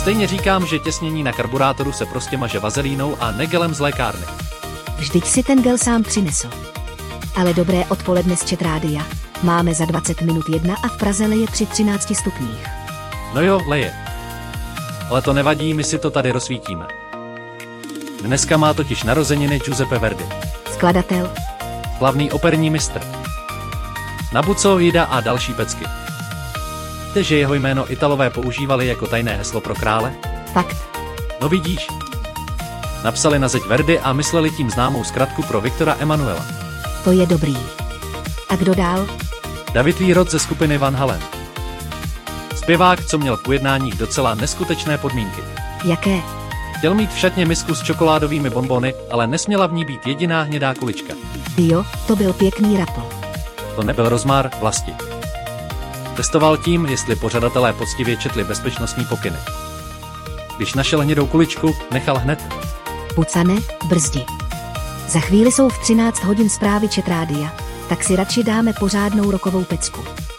Stejně říkám, že těsnění na karburátoru se prostě maže vazelínou a ne gelem z lékárny. Vždyť si ten gel sám přinesl. Ale dobré odpoledne z Chat Rádia. Máme za 20 minut 1 a v Praze leje při 13 stupních. No jo, leje. Ale to nevadí, my si to tady rozsvítíme. Dneska má totiž narozeniny Giuseppe Verdi. Skladatel. Slavný operní mistr. Nabucco, Jida a další pecky. Víte, že jeho jméno Italové používali jako tajné heslo pro krále? Fakt. No vidíš. Napsali na zeď Verdi a mysleli tím známou zkratku pro Viktora Emanuela. To je dobrý. A kdo dál? David Lee Roth ze skupiny Van Halen. Zpěvák, co měl v ujednáních docela neskutečné podmínky. Jaké? Chtěl mít v šatně misku s čokoládovými bonbony, ale nesměla v ní být jediná hnědá kulička. Jo, to byl pěkný rapl. To nebyl rozmar, vlasti. Testoval tím, jestli pořadatelé poctivě četli bezpečnostní pokyny. Když našel hnědou kuličku, nechal hned. Pucane, brzdi. Za chvíli jsou v 13 hodin zprávy Chat Rádia, tak si radši dáme pořádnou rokovou pecku.